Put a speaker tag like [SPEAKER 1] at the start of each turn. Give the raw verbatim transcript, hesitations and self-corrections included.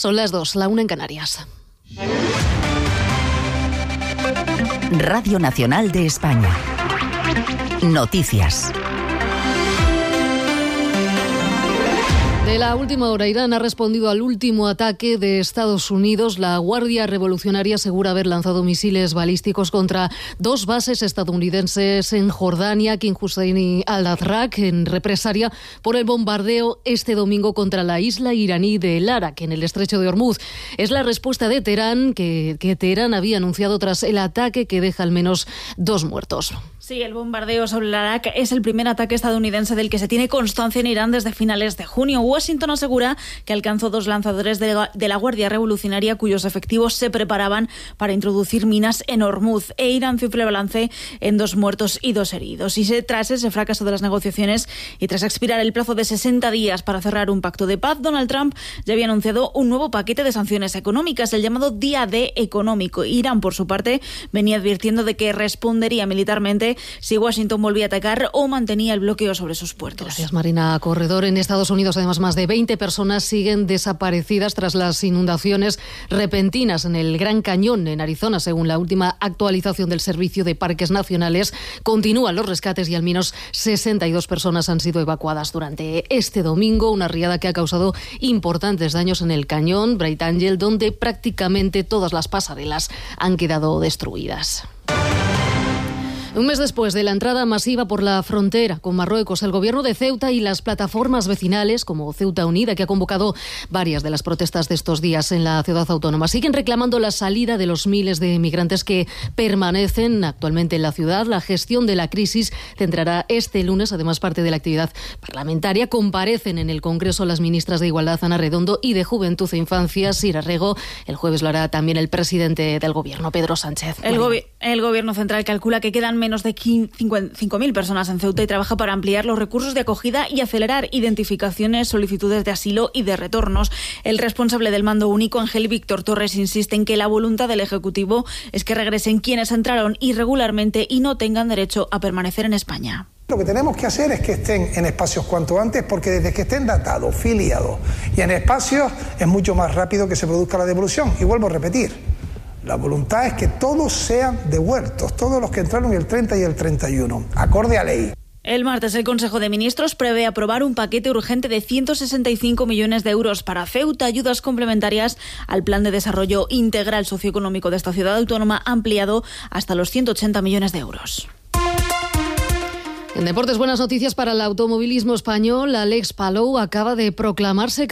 [SPEAKER 1] Son las dos, la una en Canarias.
[SPEAKER 2] Radio Nacional de España. Noticias.
[SPEAKER 1] De la última hora, Irán ha respondido al último ataque de Estados Unidos. La Guardia Revolucionaria asegura haber lanzado misiles balísticos contra dos bases estadounidenses en Jordania, King Hussein y Al-Azraq, en represalia por el bombardeo este domingo contra la isla iraní de El Arak, en el estrecho de Hormuz. Es la respuesta de Teherán, que, que Teherán había anunciado tras el ataque que deja al menos dos muertos.
[SPEAKER 3] Sí, el bombardeo sobre el Arak es el primer ataque estadounidense del que se tiene constancia en Irán desde finales de junio. Washington asegura que alcanzó dos lanzadores de la, de la Guardia Revolucionaria cuyos efectivos se preparaban para introducir minas en Hormuz. E Irán cifra el balance en dos muertos y dos heridos. Y se, tras ese fracaso de las negociaciones y tras expirar el plazo de sesenta días para cerrar un pacto de paz, Donald Trump ya había anunciado un nuevo paquete de sanciones económicas, el llamado Día D económico. Irán, por su parte, venía advirtiendo de que respondería militarmente si Washington volvía a atacar o mantenía el bloqueo sobre sus puertos.
[SPEAKER 1] Gracias, Marina Corredor. En Estados Unidos, además, más de veinte personas siguen desaparecidas tras las inundaciones repentinas en el Gran Cañón, en Arizona. Según la última actualización del Servicio de Parques Nacionales, continúan los rescates y al menos sesenta y dos personas han sido evacuadas durante este domingo. Una riada que ha causado importantes daños en el cañón Bright Angel, donde prácticamente todas las pasarelas han quedado destruidas. Un mes después de la entrada masiva por la frontera con Marruecos, el gobierno de Ceuta y las plataformas vecinales, como Ceuta Unida, que ha convocado varias de las protestas de estos días en la ciudad autónoma, siguen reclamando la salida de los miles de migrantes que permanecen actualmente en la ciudad. La gestión de la crisis centrará este lunes, además, parte de la actividad parlamentaria. Comparecen en el Congreso las ministras de Igualdad, Ana Redondo, y de Juventud e Infancia, Sira Rego. El jueves lo hará también el presidente del gobierno, Pedro Sánchez.
[SPEAKER 3] El, gobi- el gobierno central calcula que quedan menos de cinco mil personas en Ceuta y trabaja para ampliar los recursos de acogida y acelerar identificaciones, solicitudes de asilo y de retornos. El responsable del mando único, Ángel Víctor Torres, insiste en que la voluntad del Ejecutivo es que regresen quienes entraron irregularmente y no tengan derecho a permanecer en España.
[SPEAKER 4] Lo que tenemos que hacer es que estén en espacios cuanto antes, porque desde que estén datados, filiados y en espacios es mucho más rápido que se produzca la devolución. Y vuelvo a repetir, la voluntad es que todos sean devueltos, todos los que entraron el treinta y el treinta y uno, acorde a ley.
[SPEAKER 3] El martes el Consejo de Ministros prevé aprobar un paquete urgente de ciento sesenta y cinco millones de euros para Ceuta, ayudas complementarias al Plan de Desarrollo Integral Socioeconómico de esta ciudad autónoma, ampliado hasta los ciento ochenta millones de euros.
[SPEAKER 1] En deportes, buenas noticias para el automovilismo español. Alex Palou acaba de proclamarse